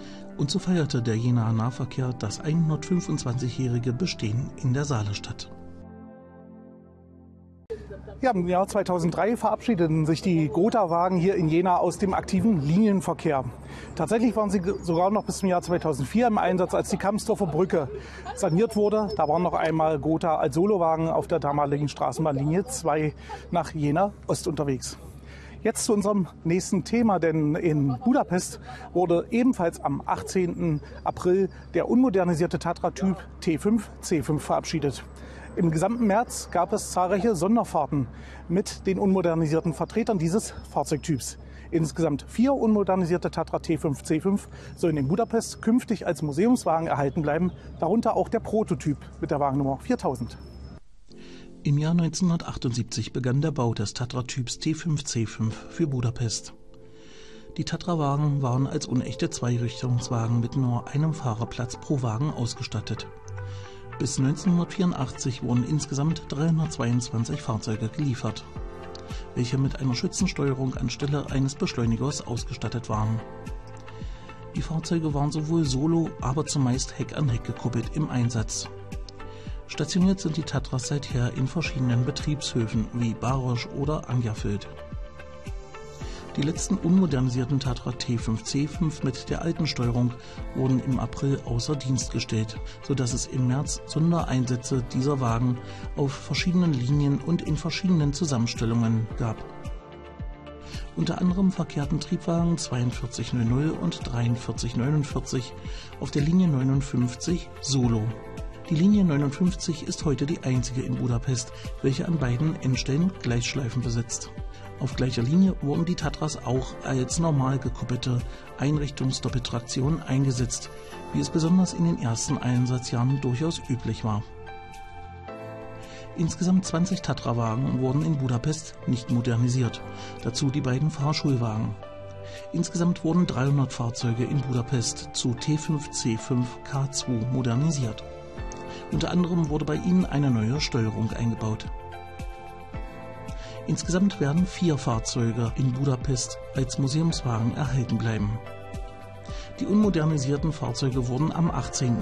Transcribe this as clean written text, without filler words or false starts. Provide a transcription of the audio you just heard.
Und so feierte der Jenaer Nahverkehr das 125-jährige Bestehen in der Saalestadt. Ja, im Jahr 2003 verabschiedeten sich die Gotha-Wagen hier in Jena aus dem aktiven Linienverkehr. Tatsächlich waren sie sogar noch bis zum Jahr 2004 im Einsatz, als die Kamsdorfer Brücke saniert wurde. Da waren noch einmal Gotha als Solowagen auf der damaligen Straßenbahnlinie 2 nach Jena Ost unterwegs. Jetzt zu unserem nächsten Thema, denn in Budapest wurde ebenfalls am 18. April der unmodernisierte Tatra-Typ T5 C5 verabschiedet. Im gesamten März gab es zahlreiche Sonderfahrten mit den unmodernisierten Vertretern dieses Fahrzeugtyps. Insgesamt 4 unmodernisierte Tatra T5 C5 sollen in Budapest künftig als Museumswagen erhalten bleiben, darunter auch der Prototyp mit der Wagennummer 4000. Im Jahr 1978 begann der Bau des Tatra-Typs T5 C5 für Budapest. Die Tatra-Wagen waren als unechte Zweirichtungswagen mit nur einem Fahrerplatz pro Wagen ausgestattet. Bis 1984 wurden insgesamt 322 Fahrzeuge geliefert, welche mit einer Schützensteuerung anstelle eines Beschleunigers ausgestattet waren. Die Fahrzeuge waren sowohl solo, aber zumeist Heck an Heck gekuppelt im Einsatz. Stationiert sind die Tatras seither in verschiedenen Betriebshöfen wie Barosch oder Angerfeld. Die letzten unmodernisierten Tatra T5 C5 mit der alten Steuerung wurden im April außer Dienst gestellt, sodass es im März Sondereinsätze dieser Wagen auf verschiedenen Linien und in verschiedenen Zusammenstellungen gab. Unter anderem verkehrten Triebwagen 4200 und 4349 auf der Linie 59 Solo. Die Linie 59 ist heute die einzige in Budapest, welche an beiden Endstellen Gleisschleifen besitzt. Auf gleicher Linie wurden die Tatras auch als normal gekuppelte Einrichtungsdoppeltraktion eingesetzt, wie es besonders in den ersten Einsatzjahren durchaus üblich war. Insgesamt 20 Tatra-Wagen wurden in Budapest nicht modernisiert, dazu die beiden Fahrschulwagen. Insgesamt wurden 300 Fahrzeuge in Budapest zu T5 C5 K2 modernisiert. Unter anderem wurde bei ihnen eine neue Steuerung eingebaut. Insgesamt werden 4 Fahrzeuge in Budapest als Museumswagen erhalten bleiben. Die unmodernisierten Fahrzeuge wurden am 18.